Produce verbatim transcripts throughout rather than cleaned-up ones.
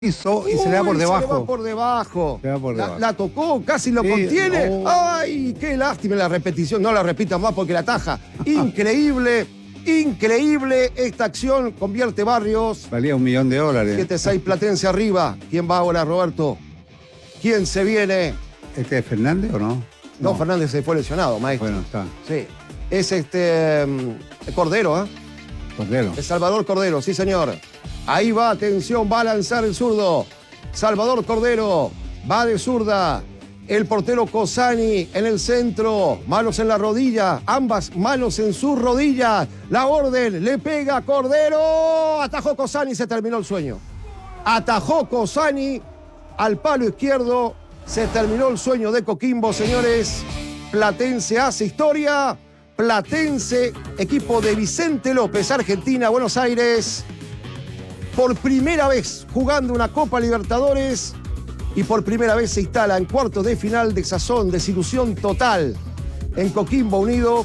Hizo y Uy, se le da por debajo. Se le va por debajo. Se le va por la, debajo. la tocó, casi lo sí, contiene. No. ¡Ay, qué lástima la repetición! No la repita más porque la ataja. Increíble, increíble esta acción. Convierte Barrios. Valía un millón de dólares. siete seis Platense arriba. ¿Quién va ahora, Roberto? ¿Quién se viene? ¿Este es Fernández o no? No, no. Fernández se fue lesionado, maestro. Bueno, está. Sí. Es este... Um, Cordero, ¿eh? Cordero. Es Salvador Cordero, sí, señor. Ahí va, atención, va a lanzar el zurdo. Salvador Cordero, va de zurda. El portero Cosani en el centro. Manos en la rodilla, ambas manos en sus rodillas. La orden, le pega Cordero. Atajó Cosani, se terminó el sueño. Atajó Cosani al palo izquierdo. Se terminó el sueño de Coquimbo, señores. Platense hace historia. Platense, equipo de Vicente López, Argentina, Buenos Aires. Por primera vez jugando una Copa Libertadores y por primera vez se instala en cuartos de final. De sazón, desilusión total en Coquimbo Unido.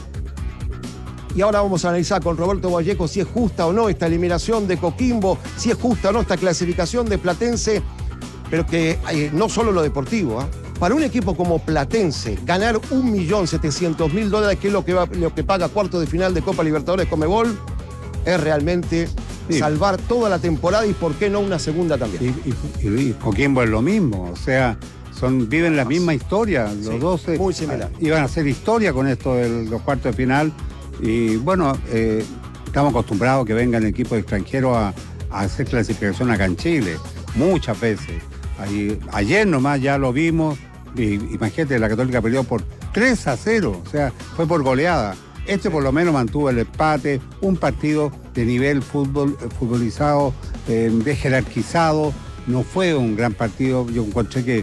Y ahora vamos a analizar con Roberto Vallejo si es justa o no esta eliminación de Coquimbo, si es justa o no esta clasificación de Platense, pero que eh, no solo lo deportivo, ¿eh? Para un equipo como Platense, ganar un millón setecientos mil dólares, que es lo que, va, lo que paga cuarto de final de Copa Libertadores Conmebol, es realmente sí. salvar toda la temporada y por qué no una segunda también. Y, y, y Coquimbo es lo mismo, o sea, son, viven la misma historia, los sí, dos muy similar. Iban a hacer historia con esto de los cuartos de final y bueno, eh, estamos acostumbrados a que vengan equipos extranjeros a, a hacer clasificación acá en Chile, muchas veces. Ahí, ayer nomás ya lo vimos, y, imagínate, la Católica perdió por tres a cero, o sea, fue por goleada. Este por lo menos mantuvo el empate, un partido de nivel fútbol, futbolizado, eh, desjerarquizado, no fue un gran partido. Yo encontré que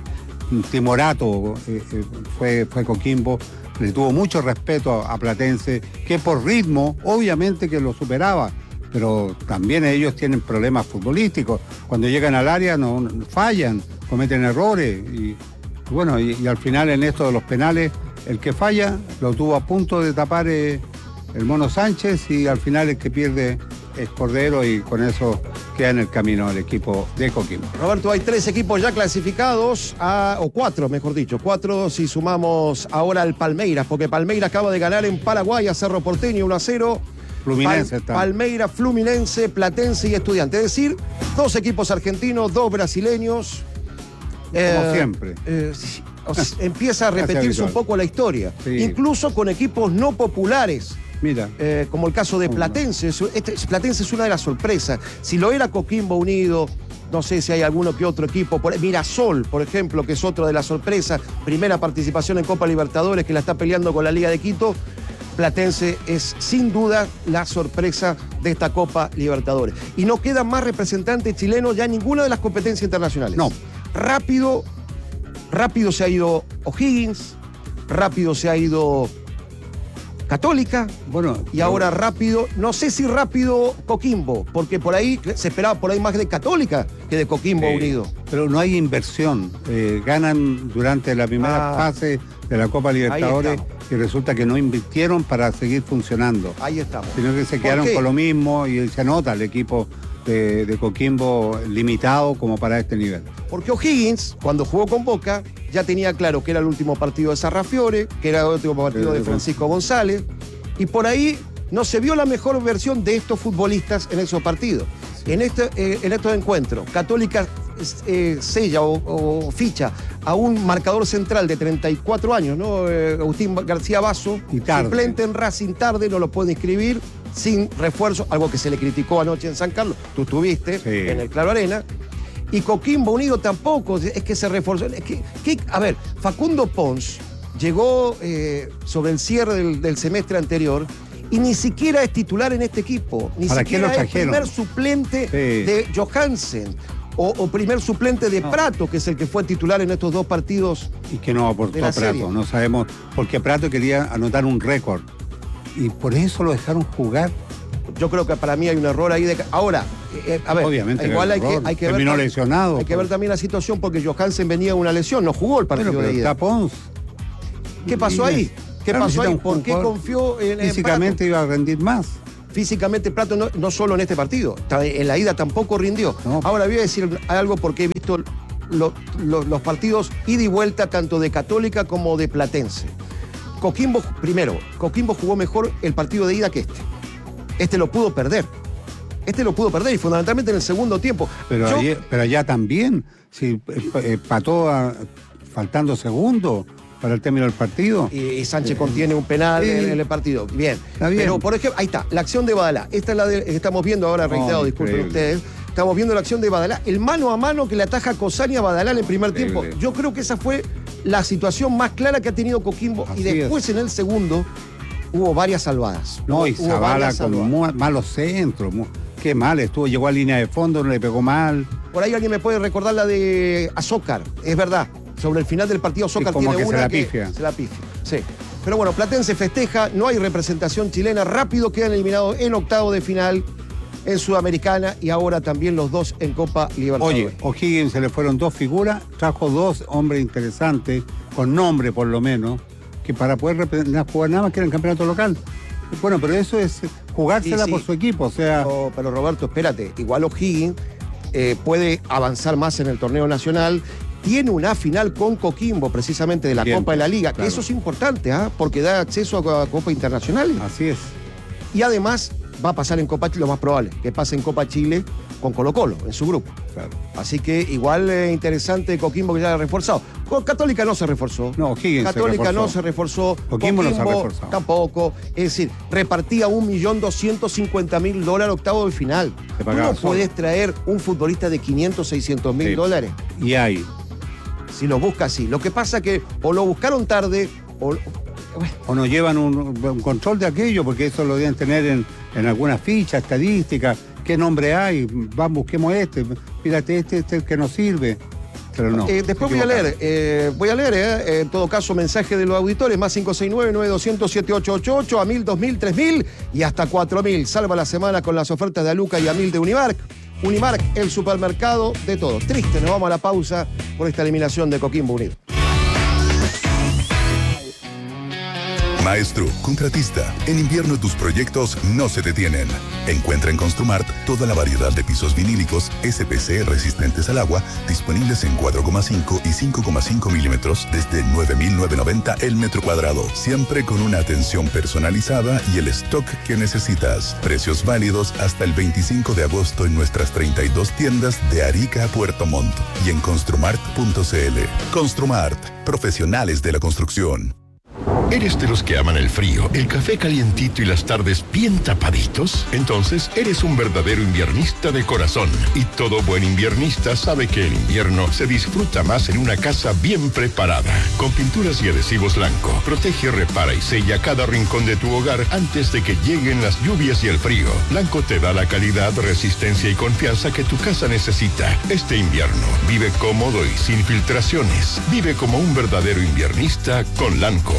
timorato eh, eh, fue, fue Coquimbo, le tuvo mucho respeto a, a Platense, que por ritmo obviamente que lo superaba, pero también ellos tienen problemas futbolísticos. Cuando llegan al área no, no fallan, cometen errores y bueno, y, y al final en esto de los penales, el que falla lo tuvo a punto de tapar eh, el Mono Sánchez y al final el que pierde es Cordero y con eso queda en el camino el equipo de Coquimbo. Roberto, hay tres equipos ya clasificados, a, o cuatro mejor dicho, cuatro si sumamos ahora al Palmeiras, porque Palmeiras acaba de ganar en Paraguay a Cerro Porteño uno a cero. Fluminense Pal, está. Palmeiras, Fluminense, Platense y Estudiantes. Es decir, dos equipos argentinos, dos brasileños. Como eh, siempre. Eh, o sea, empieza a repetirse un poco la historia. Sí. Incluso con equipos no populares. Mira. Eh, como el caso de Platense. Este, Platense es una de las sorpresas. Si lo era Coquimbo Unido, no sé si hay alguno que otro equipo. Por, Mirasol, por ejemplo, que es otra de las sorpresas. Primera participación en Copa Libertadores, que la está peleando con la Liga de Quito. Platense es sin duda la sorpresa de esta Copa Libertadores. Y no quedan más representantes chilenos ya en ninguna de las competencias internacionales. No. Rápido, rápido se ha ido O'Higgins, rápido se ha ido Católica, bueno, y ahora rápido, no sé si rápido Coquimbo, porque por ahí se esperaba por ahí más de Católica que de Coquimbo eh, Unido. Pero no hay inversión, eh, ganan durante la primera ah, fase de la Copa Libertadores y resulta que no invirtieron para seguir funcionando. Ahí estamos. Sino que se quedaron con lo mismo y se nota el equipo de, de Coquimbo limitado como para este nivel. Porque O'Higgins, cuando jugó con Boca, ya tenía claro que era el último partido de Sarrafiore, que era el último partido de Francisco González, y por ahí no se vio la mejor versión de estos futbolistas en esos partidos. Sí. En, este, eh, en estos encuentros, Católica eh, sella o, o ficha a un marcador central de treinta y cuatro años, ¿no? Eh, Agustín García Basso, suplente en Racing tarde, no lo puede inscribir, sin refuerzo, algo que se le criticó anoche en San Carlos, tú estuviste sí. en el Claro Arena. Y Coquimbo Unido tampoco, es que se reforzó. Es que, que, a ver, Facundo Pons llegó eh, sobre el cierre del, del semestre anterior y ni siquiera es titular en este equipo. Ni ¿Para siquiera qué lo es primer suplente sí. de Johansen o, o primer suplente de no. Prato, que es el que fue titular en estos dos partidos. Y que no aportó Prato, serie. No sabemos, porque Prato quería anotar un récord y por eso lo dejaron jugar. Yo creo que para mí hay un error ahí de... Ahora, eh, a ver, obviamente igual hay que, hay que terminó ver... lesionado. Hay que ver también la situación porque Johansen venía de una lesión, no jugó el partido pero, pero de ida. Está Pons. ¿Qué pasó ahí? ¿Qué pasó ahí? ¿Por qué confió en... Físicamente iba a rendir más. Físicamente Prato no, no solo en este partido, en la ida tampoco rindió. No. Ahora voy a decir algo porque he visto lo, lo, los partidos ida y vuelta tanto de Católica como de Platense. Coquimbo, primero, Coquimbo jugó mejor el partido de ida que este. Este lo pudo perder. Este lo pudo perder y fundamentalmente en el segundo tiempo. Pero, Yo, allá, pero allá también, si empató a, faltando segundo para el término del partido. Y, y Sánchez eh, contiene un penal eh, en el partido. Bien. Está bien. Pero, por ejemplo, ahí está, la acción de Badalá. Esta es la de, que estamos viendo ahora, reiterado, oh, disculpen ustedes. Estamos viendo la acción de Badalá. El mano a mano que le ataja Cossani a Badalá en el primer increíble. tiempo. Yo creo que esa fue la situación más clara que ha tenido Coquimbo. Así y después, es. en el segundo, hubo varias salvadas. No, y Zavala con muy malos centros. Muy, qué mal estuvo. Llegó a línea de fondo, no le pegó mal. Por ahí alguien me puede recordar la de Azócar. Es verdad. Sobre el final del partido, Azócar tiene que una se la que pifia. se la pifia. Sí. Pero bueno, Platense festeja, no hay representación chilena. Rápido quedan eliminados en octavo de final en Sudamericana y ahora también los dos en Copa Libertadores. Oye, O'Higgins se le fueron dos figuras, trajo dos hombres interesantes, con nombre por lo menos, que para poder representar, jugar nada más que en el campeonato local. Bueno, pero eso es jugársela sí, sí. por su equipo, o sea... No, pero Roberto, espérate, igual O'Higgins eh, puede avanzar más en el torneo nacional. Tiene una final con Coquimbo, precisamente de la Bien, Copa de la Liga. Claro. Eso es importante, ¿eh? Porque da acceso a Copa Internacional. Así es. Y además va a pasar en Copa Chile, lo más probable, que pase en Copa Chile con Colo-Colo, en su grupo. Claro. Así que igual eh, interesante Coquimbo que ya ha reforzado. Con Católica no se reforzó. No, Higgins Católica se reforzó. no se reforzó. Coquimbo, Coquimbo no se ha reforzado. Tampoco. Es decir, repartía un millón doscientos cincuenta mil dólares octavo de final. Tú no puedes traer un futbolista de quinientos, seiscientos mil sí. dólares. Y hay. Si lo busca así. Lo que pasa que o lo buscaron tarde o, bueno. o no llevan un, un control de aquello, porque eso lo deben tener en, en alguna ficha, estadística. ¿Qué nombre hay? Vamos, busquemos este. Fíjate, este, este es el que nos sirve. Pero no. Eh, después voy a leer, eh, voy a leer, eh, en todo caso, mensaje de los auditores, más cinco seis nueve, nueve dos cero cero, siete ocho ocho ocho, a mil, dos mil, tres mil y hasta cuatro mil. Salva la semana con las ofertas de Aluca y a mil de Unimark. Unimark, el supermercado de todos. Triste, nos vamos a la pausa por esta eliminación de Coquimbo Unido. Maestro, contratista, en invierno tus proyectos no se detienen. Encuentra en Construmart toda la variedad de pisos vinílicos S P C resistentes al agua, disponibles en cuatro coma cinco y cinco coma cinco milímetros desde nueve mil novecientos noventa el metro cuadrado, siempre con una atención personalizada y el stock que necesitas. Precios válidos hasta el veinticinco de agosto en nuestras treinta y dos tiendas de Arica a Puerto Montt y en construmart punto c l. Construmart, profesionales de la construcción. ¿Eres de los que aman el frío, el café calientito y las tardes bien tapaditos? Entonces, eres un verdadero inviernista de corazón. Y todo buen inviernista sabe que el invierno se disfruta más en una casa bien preparada. Con pinturas y adhesivos Lanco, protege, repara y sella cada rincón de tu hogar antes de que lleguen las lluvias y el frío. Lanco te da la calidad, resistencia y confianza que tu casa necesita. Este invierno, vive cómodo y sin filtraciones. Vive como un verdadero inviernista con Lanco.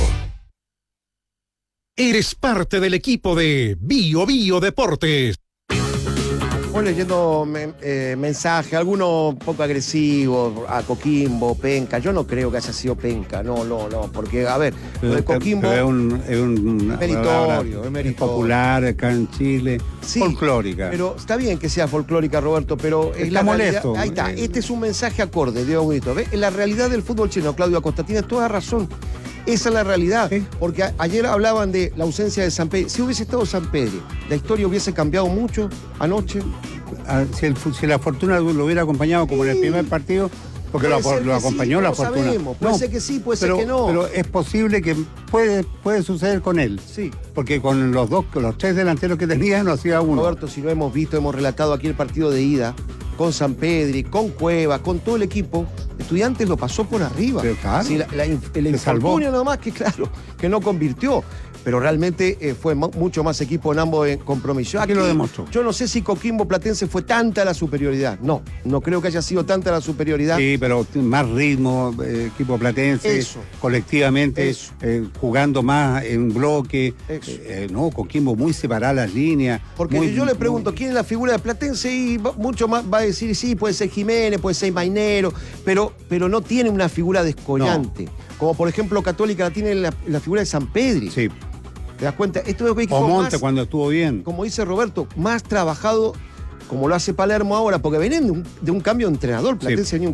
Eres parte del equipo de Bio Bio Deportes. Voy leyendo me, eh, mensajes, algunos poco agresivos, a Coquimbo, Penca. Yo no creo que haya sido Penca, no, no, no, porque, a ver, pero, lo de Coquimbo es un, es un meritorio, es meritorio. Es popular acá en Chile, sí, folclórica. Pero está bien que sea folclórica, Roberto, pero es está la molesto. Realidad. Ahí está, este es un mensaje acorde, de Audito. ¿Ves? En la realidad del fútbol chileno, Claudio Acosta, tienes toda razón. Esa es la realidad, ¿sí? Porque a, ayer hablaban de la ausencia de Sampedri. Si hubiese estado Sampedri, ¿la historia hubiese cambiado mucho anoche? Si, el, si la fortuna lo hubiera acompañado como sí. en el primer partido, porque lo, lo acompañó sí, la fortuna. Sabemos. Puede no, ser que sí, puede pero, ser que no. Pero es posible que puede, puede suceder con él. Sí. Porque con los dos, con los tres delanteros que tenía, no hacía uno. Roberto, si lo hemos visto, hemos relatado aquí el partido de ida, con Sampedri, con Cuevas, con todo el equipo. Estudiantes lo pasó por arriba. Pero claro, sí, la, la, el infortunio nada más que, claro, que no convirtió. Pero realmente eh, fue mucho más equipo en ambos eh, compromisos. Aquí lo demostró. Yo no sé si Coquimbo Platense fue tanta la superioridad. No, no creo que haya sido tanta la superioridad. Sí, pero más ritmo, eh, equipo Platense, Eso. colectivamente, Eso. Eh, jugando más en bloque. Eh, no, Coquimbo muy separada las líneas. Porque muy, yo le pregunto, muy... ¿quién es la figura de Platense? Y mucho más va a decir, sí, puede ser Jiménez, puede ser Mainero, pero, pero no tiene una figura descollante. No. Como por ejemplo Católica la tiene la, la figura de Sampedri. Sí. ¿Te das cuenta? Esto es un equipo O Monte más, cuando estuvo bien. como dice Roberto, más trabajado como lo hace Palermo ahora, porque venían de un, de un cambio de entrenador. Platense Sí. venía